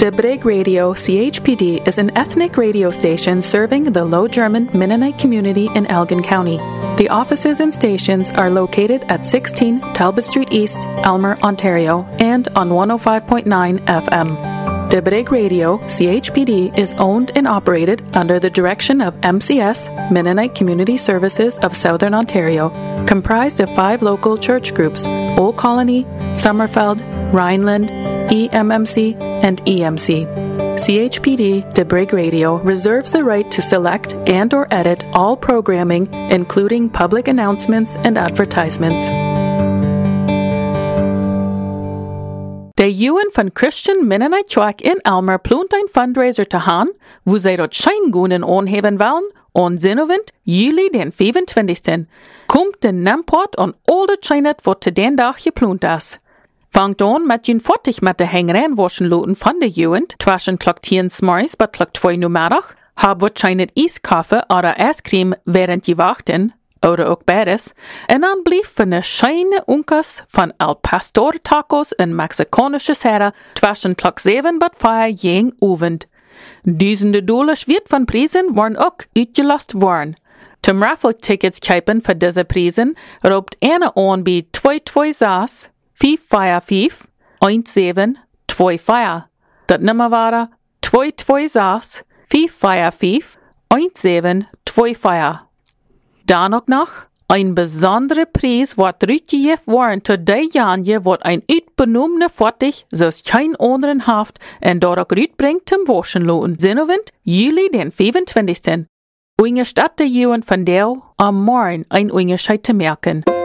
De Brig Radio, CHPD, is an ethnic radio station serving the Low German Mennonite community in Elgin County. The offices and stations are located at 16 Talbot Street East, Elmer, Ontario, and on 105.9 FM. De Brig Radio, CHPD, is owned and operated under the direction of MCS, Mennonite Community Services of Southern Ontario, comprised of 5 local church groups: Old Colony, Summerfeld, Rhineland, EMMC, and EMC. CHPD De Brig Radio reserves the right to select and or edit all programming, including public announcements and advertisements. De Ewan van Christian Mennonite Track in Elmer plant ein Fundraiser te gaan, wo zij dat schijngoenen aanheben willen, on Zinnowend, juli den 25. Komt de namport on al de schijnet wat te den dag geplant is. Fangt aan met je 40 met de hengeren waschen loten van de Jugend, twischen klok 10 s'morgens tot klok 2 namiddag, hab wat schijnet ijskaffe oder ijscream während je wachten, oder ook beides, en dan blief van de scheine unkers van El Pastor tacos en Mexikanische Serra twischen klok 7 tot 5 jeng avond. Duizenden dollars wird van prijzen worden ook uitgelast worden. Zum Raffle-Tickets kijken voor deze prijzen roept ene aan bij 226 555 1725. Dat nummer waren 226 555 1725. Dan ook nog een bijzondere prijs wordt uitgegeven worden tot die jaren wordt een uitbenoemde voertuig zoals geen anderen heeft en door ook uitbrengt zum waschen laten. Zinnowend, juli den 25. Unger staat de Jugend van deel am morgen een onderscheid te merken.